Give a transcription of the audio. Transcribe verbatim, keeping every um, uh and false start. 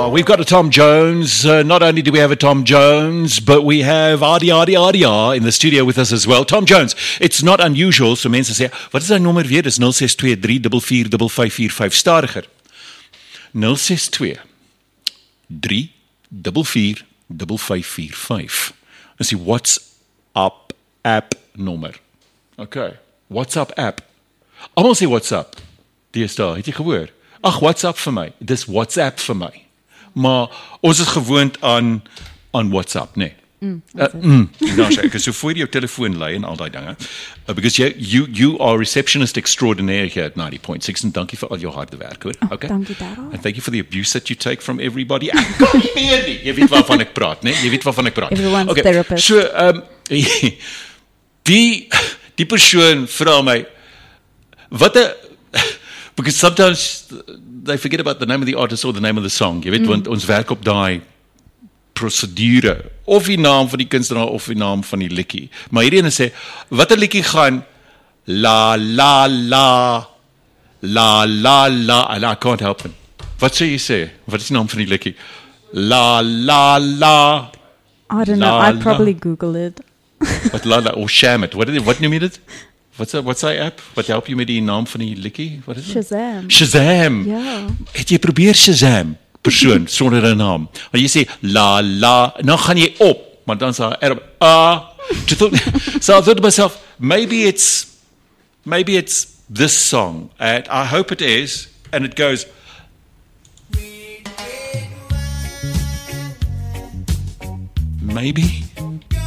Ah, we've got a Tom Jones. Uh, not only do we have a Tom Jones, but we have Adi Adi Adia in the studio with us as well. Tom Jones, it's not unusual. So mense sê, wat is hy nommer weer? Dis zero six two three four four five five four five. Stadiger. zero six two three four four five five four five. Dis die WhatsApp app nommer. Okay. WhatsApp app. Almal sê WhatsApp. Deesdae, het jy gehoor? Ag, WhatsApp vir my. Dis WhatsApp vir my. Maar ons is gewoond aan aan WhatsApp, nee. Mm, uh, mm, nou sê ek, so voor jou telefoon lei en al daai dinge. Uh, because you, you you are receptionist extraordinaire here at ninety point six, and dankie vir al jou harde werk, hoor. Oh, okay. Dankie daarom. And thank you for the abuse that you take from everybody. Ek kan nie meer nie. Jy weet waarvan ek praat, né? Jy weet waarvan ek praat. Everyone's okay. therapist. So, um die die persoon vra my wat 'n because sometimes they forget about the name of the artist or the name of the song. Jy weet, mm. want ons werk op daai prosedure, of die naam van die kunstenaar of die naam van die liedjie. Maar hierdie ene sê, wat 'n liedjie gaan la la la la la la and I can't help him. Wat sê jy sê? Wat is die naam van die liedjie? La la la. I don't know, la, I'd probably la. Google it. Wat la la of sham it. Wat wat noem jy dit? Wat's dat, wat's daai app? Wat help jy met die naam van die liedjie? Wat is dit? Shazam. Shazam. Ja. Het jy probeer Shazam persoon sonder 'n naam? Want jy sê la la, nou gaan jy op, maar dan sê er ah. So I thought to myself, maybe it's maybe it's this song, and I hope it is, and it goes maybe